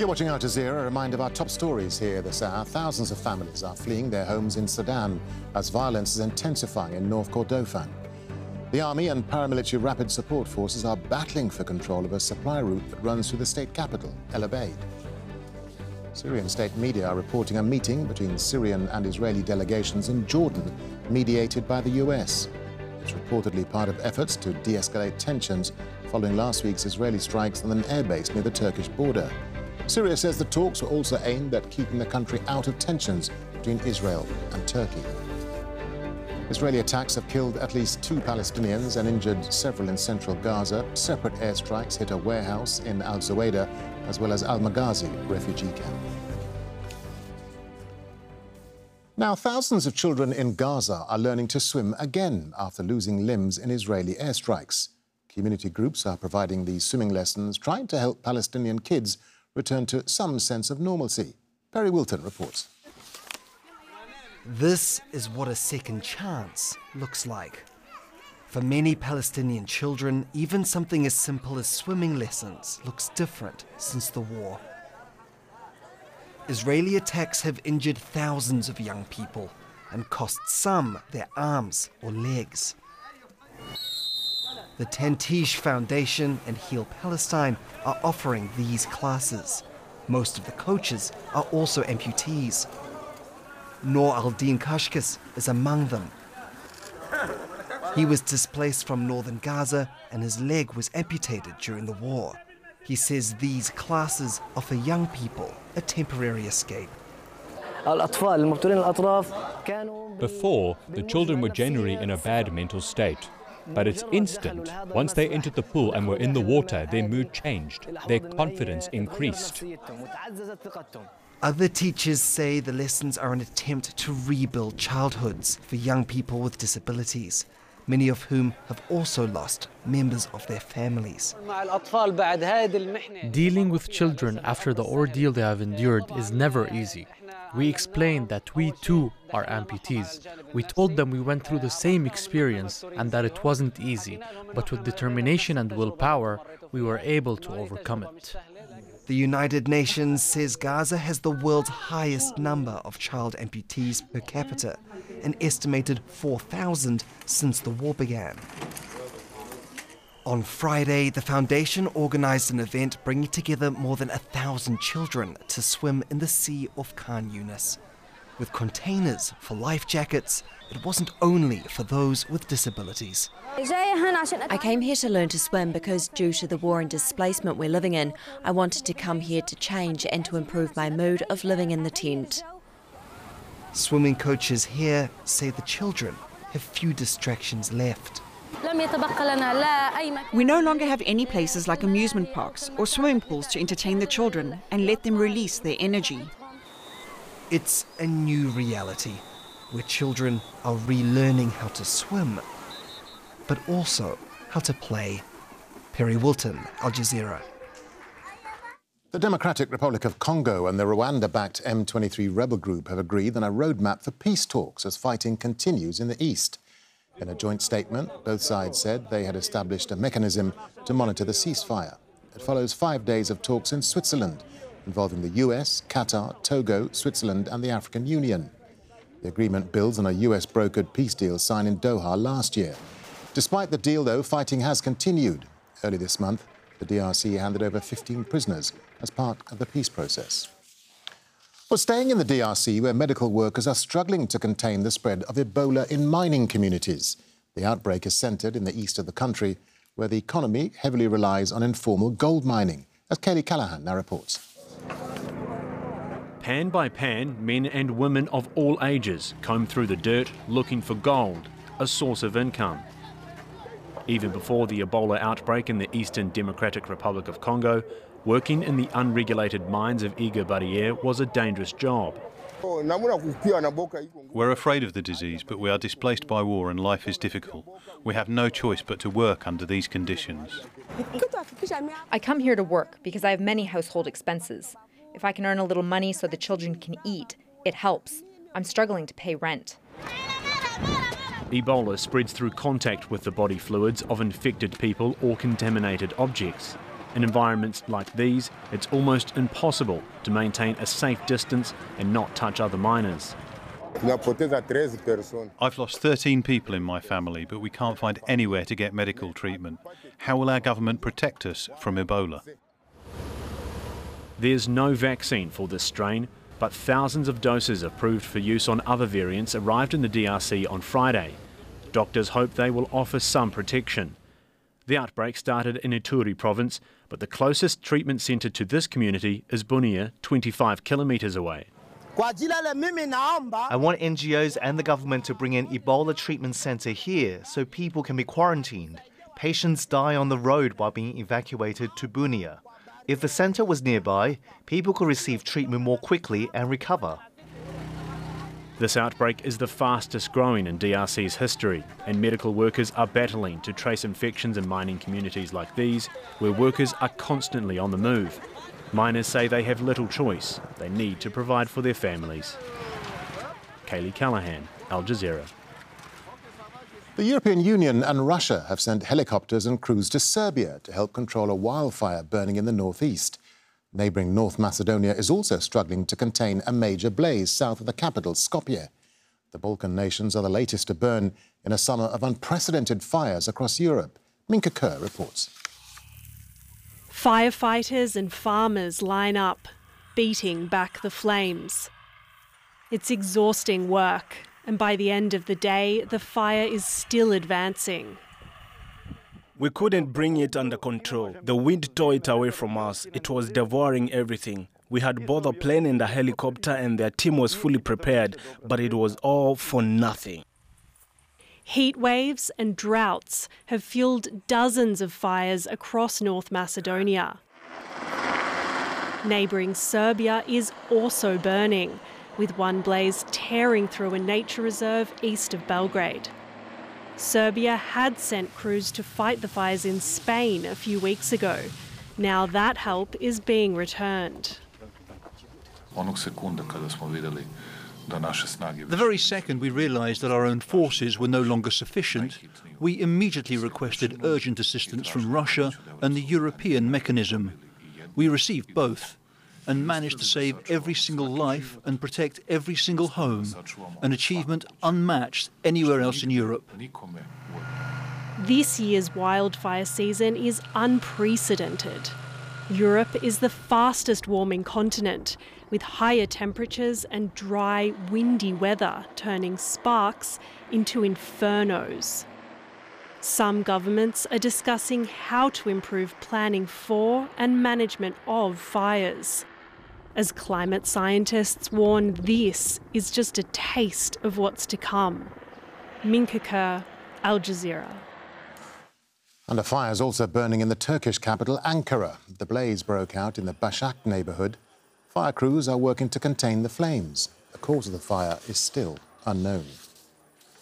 You're watching Al Jazeera. A reminder of our top stories here this hour. Thousands of families are fleeing their homes in Sudan as violence is intensifying in North Kordofan. The army and paramilitary rapid support forces are battling for control of a supply route that runs through the state capital, El Obeid. Syrian state media are reporting a meeting between Syrian and Israeli delegations in Jordan, mediated by the US. It's reportedly part of efforts to de-escalate tensions following last week's Israeli strikes on an airbase near the Turkish border. Syria says the talks were also aimed at keeping the country out of tensions between Israel and Turkey. Israeli attacks have killed at least 2 Palestinians and injured several in central Gaza. Separate airstrikes hit a warehouse in Al Zuwaydah as well as Al Maghazi refugee camp. Now, thousands of children in Gaza are learning to swim again after losing limbs in Israeli airstrikes. Community groups are providing these swimming lessons, trying to help Palestinian kids return to some sense of normalcy. Perry Wilton reports. This is what a second chance looks like. For many Palestinian children, even something as simple as swimming lessons looks different since the war. Israeli attacks have injured thousands of young people and cost some their arms or legs. The Tantish Foundation and Heal Palestine are offering these classes. Most of the coaches are also amputees. Noor al-Din Kashkas is among them. He was displaced from northern Gaza and his leg was amputated during the war. He says these classes offer young people a temporary escape. Before, the children were generally in a bad mental state. But it's instant. Once they entered the pool and were in the water, their mood changed. Their confidence increased. Other teachers say the lessons are an attempt to rebuild childhoods for young people with disabilities, many of whom have also lost members of their families. Dealing with children after the ordeal they have endured is never easy. We explained that we too are amputees. We told them we went through the same experience and that it wasn't easy, but with determination and willpower, we were able to overcome it. The United Nations says Gaza has the world's highest number of child amputees per capita, an estimated 4,000 since the war began. On Friday, the foundation organized an event bringing together more than 1,000 children to swim in the Sea of Khan Yunis. With containers for life jackets, it wasn't only for those with disabilities. I came here to learn to swim because due to the war and displacement we're living in, I wanted to come here to change and to improve my mood of living in the tent. Swimming coaches here say the children have few distractions left. We no longer have any places like amusement parks or swimming pools to entertain the children and let them release their energy. It's a new reality where children are relearning how to swim, but also how to play. Perry Wilton, Al Jazeera. The Democratic Republic of Congo and the Rwanda-backed M23 rebel group have agreed on a roadmap for peace talks as fighting continues in the east. In a joint statement, both sides said they had established a mechanism to monitor the ceasefire. It follows 5 days of talks in Switzerland, involving the US, Qatar, Togo, Switzerland and the African Union. The agreement builds on a US-brokered peace deal signed in Doha last year. Despite the deal, though, fighting has continued. Early this month, the DRC handed over 15 prisoners as part of the peace process. Well, staying in the DRC, where medical workers are struggling to contain the spread of Ebola in mining communities. The outbreak is centred in the east of the country, where the economy heavily relies on informal gold mining, as Kaylee Callahan now reports. Pan by pan, men and women of all ages comb through the dirt looking for gold, a source of income. Even before the Ebola outbreak in the Eastern Democratic Republic of Congo, working in the unregulated mines of Iga Barriere was a dangerous job. We're afraid of the disease, but we are displaced by war and life is difficult. We have no choice but to work under these conditions. I come here to work because I have many household expenses. If I can earn a little money so the children can eat, it helps. I'm struggling to pay rent. Ebola spreads through contact with the body fluids of infected people or contaminated objects. In environments like these, it's almost impossible to maintain a safe distance and not touch other miners. I've lost 13 people in my family, but we can't find anywhere to get medical treatment. How will our government protect us from Ebola? There's no vaccine for this strain, but thousands of doses approved for use on other variants arrived in the DRC on Friday. Doctors hope they will offer some protection. The outbreak started in Ituri province, but the closest treatment centre to this community is Bunia, 25 kilometres away. I want NGOs and the government to bring an Ebola treatment centre here so people can be quarantined. Patients die on the road while being evacuated to Bunia. If the centre was nearby, people could receive treatment more quickly and recover. This outbreak is the fastest growing in DRC's history, and medical workers are battling to trace infections in mining communities like these, where workers are constantly on the move. Miners say they have little choice. They need to provide for their families. Kaylee Callahan, Al Jazeera. The European Union and Russia have sent helicopters and crews to Serbia to help control a wildfire burning in the northeast. Neighbouring North Macedonia is also struggling to contain a major blaze south of the capital, Skopje. The Balkan nations are the latest to burn in a summer of unprecedented fires across Europe. Minka Kerr reports. Firefighters and farmers line up, beating back the flames. It's exhausting work, and by the end of the day, the fire is still advancing. We couldn't bring it under control. The wind tore it away from us. It was devouring everything. We had both a plane and a helicopter, and their team was fully prepared, but it was all for nothing. Heat waves and droughts have fueled dozens of fires across North Macedonia. Neighbouring Serbia is also burning, with one blaze tearing through a nature reserve east of Belgrade. Serbia had sent crews to fight the fires in Spain a few weeks ago. Now that help is being returned. The very second we realised that our own forces were no longer sufficient, we immediately requested urgent assistance from Russia and the European mechanism. We received both and managed to save every single life and protect every single home, an achievement unmatched anywhere else in Europe. This year's wildfire season is unprecedented. Europe is the fastest warming continent, with higher temperatures and dry, windy weather turning sparks into infernos. Some governments are discussing how to improve planning for and management of fires. As climate scientists warn, this is just a taste of what's to come. Minka Kerr, Al Jazeera. And a fire is also burning in the Turkish capital, Ankara. The blaze broke out in the Başak neighbourhood. Fire crews are working to contain the flames. The cause of the fire is still unknown.